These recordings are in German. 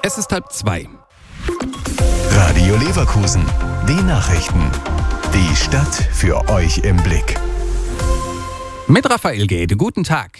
Es ist 1:30. Radio Leverkusen, die Nachrichten. Die Stadt für euch im Blick. Mit Raphael Gede, guten Tag.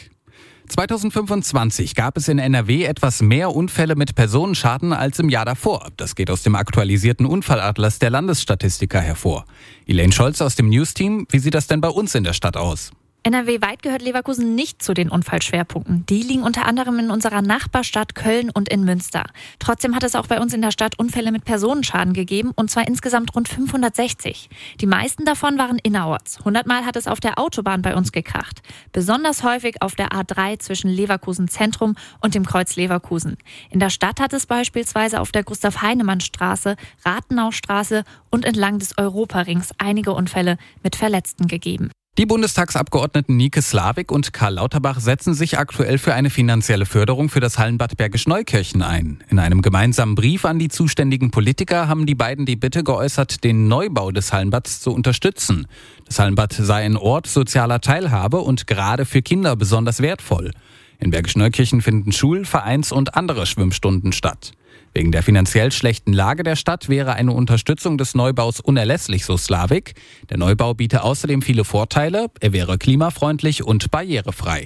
2025 gab es in NRW etwas mehr Unfälle mit Personenschaden als im Jahr davor. Das geht aus dem aktualisierten Unfallatlas der Landesstatistiker hervor. Elaine Scholz aus dem News-Team, wie sieht das denn bei uns in der Stadt aus? NRW-weit gehört Leverkusen nicht zu den Unfallschwerpunkten. Die liegen unter anderem in unserer Nachbarstadt Köln und in Münster. Trotzdem hat es auch bei uns in der Stadt Unfälle mit Personenschaden gegeben, und zwar insgesamt rund 560. Die meisten davon waren innerorts. 100-mal hat es auf der Autobahn bei uns gekracht. Besonders häufig auf der A3 zwischen Leverkusen Zentrum und dem Kreuz Leverkusen. In der Stadt hat es beispielsweise auf der Gustav-Heinemann-Straße, Rathenaustraße und entlang des Europarings einige Unfälle mit Verletzten gegeben. Die Bundestagsabgeordneten Nike Slavik und Karl Lauterbach setzen sich aktuell für eine finanzielle Förderung für das Hallenbad Bergisch Neukirchen ein. In einem gemeinsamen Brief an die zuständigen Politiker haben die beiden die Bitte geäußert, den Neubau des Hallenbads zu unterstützen. Das Hallenbad sei ein Ort sozialer Teilhabe und gerade für Kinder besonders wertvoll. In Bergisch Neukirchen finden Schul-, Vereins- und andere Schwimmstunden statt. Wegen der finanziell schlechten Lage der Stadt wäre eine Unterstützung des Neubaus unerlässlich, so Slavik. Der Neubau biete außerdem viele Vorteile, er wäre klimafreundlich und barrierefrei.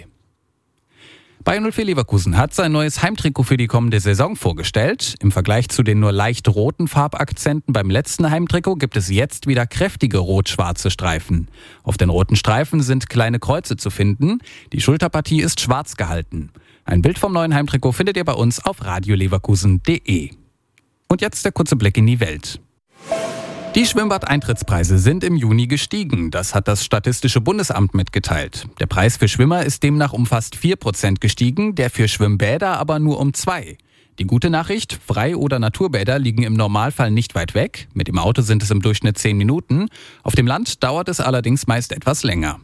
Bayern 04 Leverkusen hat sein neues Heimtrikot für die kommende Saison vorgestellt. Im Vergleich zu den nur leicht roten Farbakzenten beim letzten Heimtrikot gibt es jetzt wieder kräftige rot-schwarze Streifen. Auf den roten Streifen sind kleine Kreuze zu finden. Die Schulterpartie ist schwarz gehalten. Ein Bild vom neuen Heimtrikot findet ihr bei uns auf radioleverkusen.de. Und jetzt der kurze Blick in die Welt. Die Schwimmbad-Eintrittspreise sind im Juni gestiegen. Das hat das Statistische Bundesamt mitgeteilt. Der Preis für Schwimmer ist demnach um fast 4% gestiegen, der für Schwimmbäder aber nur um 2%. Die gute Nachricht, Frei- oder Naturbäder liegen im Normalfall nicht weit weg. Mit dem Auto sind es im Durchschnitt 10 Minuten. Auf dem Land dauert es allerdings meist etwas länger.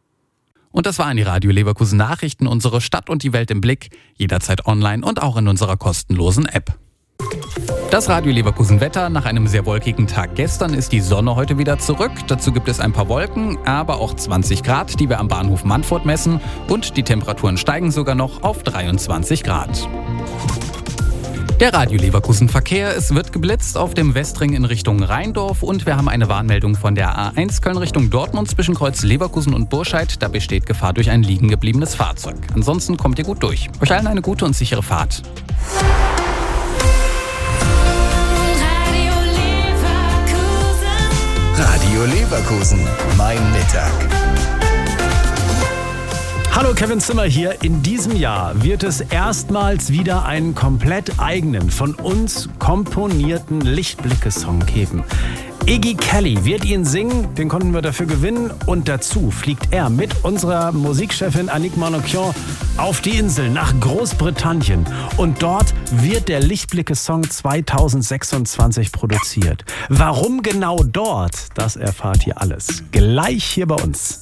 Und das waren die Radio Leverkusen Nachrichten, unsere Stadt und die Welt im Blick, jederzeit online und auch in unserer kostenlosen App. Das Radio Leverkusen Wetter: Nach einem sehr wolkigen Tag gestern ist die Sonne heute wieder zurück. Dazu gibt es ein paar Wolken, aber auch 20 Grad, die wir am Bahnhof Mannfurt messen. Und die Temperaturen steigen sogar noch auf 23 Grad. Der Radio Leverkusen Verkehr: Es wird geblitzt auf dem Westring in Richtung Rheindorf und wir haben eine Warnmeldung von der A1 Köln Richtung Dortmund zwischen Kreuz Leverkusen und Burscheid. Da besteht Gefahr durch ein liegen gebliebenes Fahrzeug. Ansonsten kommt ihr gut durch. Euch allen eine gute und sichere Fahrt. Radio Leverkusen, mein Mittag. Hallo, Kevin Zimmer hier. In diesem Jahr wird es erstmals wieder einen komplett eigenen, von uns komponierten Lichtblicke-Song geben. Iggy Kelly wird ihn singen, den konnten wir dafür gewinnen, und dazu fliegt er mit unserer Musikchefin Annick Manoukian auf die Insel nach Großbritannien, und dort wird der Lichtblicke-Song 2026 produziert. Warum genau dort, das erfahrt ihr alles gleich hier bei uns.